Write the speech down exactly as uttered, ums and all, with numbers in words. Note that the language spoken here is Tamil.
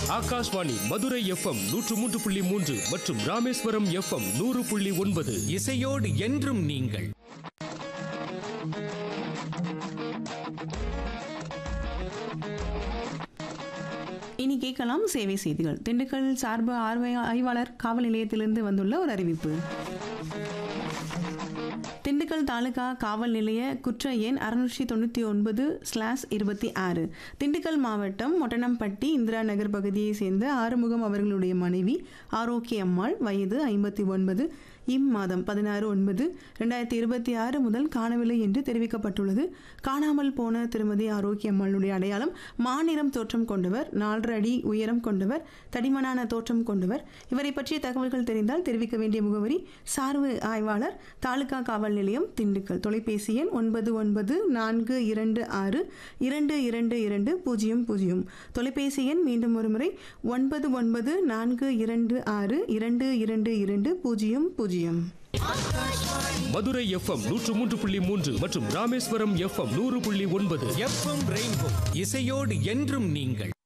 ஆகாஷ்வாணி மதுரை எஃப்எம் நூற்று மூன்று புள்ளி மூன்று மற்றும் ராமேஸ்வரம் எஃப்எம் நூறு புள்ளி ஒன்பது. இசையோடு என்றும் நீங்கள். இனி கேட்கலாம் சேவை செய்திகள். திண்டுக்கல் சார்பு ஆர்வை ஆய்வாளர் காவல் நிலையத்திலிருந்து வந்துள்ள ஒரு அறிவிப்பு. திண்டுக்கல் தாலுகா காவல் நிலைய குற்ற எண் அறுநூற்றி தொண்ணூற்றி ஒன்பது ஸ்லாஸ் இருபத்தி ஆறு. திண்டுக்கல் மாவட்டம் மொட்டனம்பட்டி இந்திரா நகர் பகுதியை சேர்ந்த ஆறுமுகம் அவர்களுடைய மனைவி ஆரோக்கிய அம்மாள், வயது ஐம்பத்தி ஒன்பது, இம்மாதம் பதினாறு ஒன்பது ரெண்டாயிரத்தி இருபத்தி ஆறு முதல் காணவில்லை என்று தெரிவிக்கப்பட்டுள்ளது. காணாமல் போன திருமதி ஆரோக்கிய அம்மாளுடைய அடையாளம் மாநிறம் தோற்றம் கொண்டவர், நாலரை அடி உயரம் கொண்டவர், தடிமனான தோற்றம் கொண்டவர். இவரை பற்றிய தகவல்கள் தெரிந்தால் தெரிவிக்க வேண்டிய முகவரி சார்பு ஆய்வாளர் தாலுகா காவல் நிலையம் திண்டுக்கல். தொலைபேசி எண் ஒன்பது ஒன்பது நான்கு இரண்டு ஆறு இரண்டு இரண்டு இரண்டு பூஜ்ஜியம் பூஜ்ஜியம். தொலைபேசி எண் மீண்டும் ஒருமுறை ஒன்பது ஒன்பது நான்கு இரண்டு ஆறு இரண்டு இரண்டு இரண்டு பூஜ்ஜியம் பூஜ்ஜியம். மதுரை எஃப்எம் நூற்று மூன்று புள்ளி மூன்று மற்றும் ராமேஸ்வரம் எஃப்எம் நூறு புள்ளி ஒன்பது. எஃப்எம் ரெயின்போ, இசையோடு என்றும் நீங்கள்.